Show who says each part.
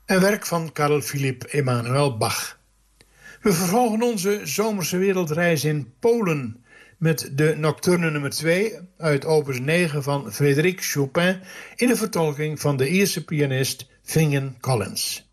Speaker 1: Een werk van Carl Philipp Emanuel Bach. We vervolgen onze zomerse wereldreis in Polen met de Nocturne nummer 2 uit opus 9 van Frédéric Chopin in de vertolking van de Ierse pianist Fingen Collins.